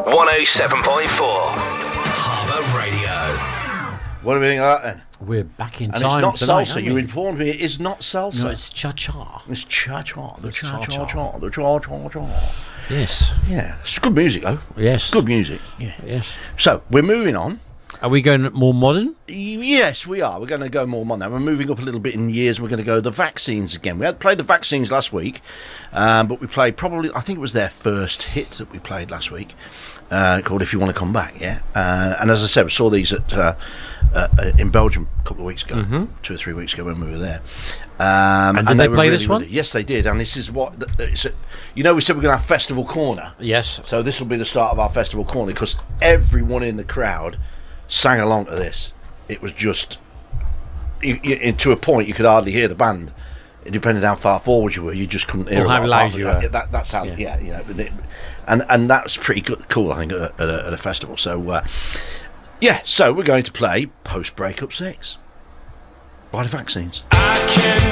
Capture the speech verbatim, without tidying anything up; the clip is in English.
one oh seven point four Harbour Radio. What do we think of that then? We're back in And time it's not tonight, salsa. aren't You we? informed me it is not salsa. No, it's cha-cha. It's cha-cha. The cha-cha. cha-cha-cha. The cha-cha-cha. Yes. Yeah. It's good music, though. Yes. Good music. Yeah. Yes. So, we're moving on. Are we going more modern? Yes, we are. We're going to go more modern. We're moving up a little bit in years. We're going to go the Vaccines again. We had played the Vaccines last week, um, but we played probably, I think it was their first hit that we played last week, uh, called If You Want to Come Back, yeah? Uh, and as I said, we saw these at uh, uh, in Belgium a couple of weeks ago, mm-hmm. two or three weeks ago when we were there. Um, and did and they, they play really, this one? Really, yes, they did. And this is what, it's a, you know, we said we're going to have Festival Corner. Yes. So this will be the start of our Festival Corner because everyone in the crowd sang along to this. It was just, you, you, to a point, you could hardly hear the band. It depended how far forward you were. You just couldn't hear. Or how loud you that. were. That, that's how. Yeah. Yeah, you know, and and that's pretty good, cool. I think at a, at a, at a festival. So, uh, yeah. So we're going to play Post Breakup Sex by the Vaccines. I can